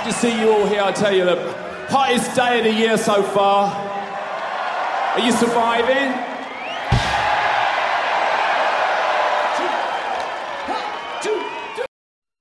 to see you all here. I tell you, the hottest day of the year so far. Are you surviving?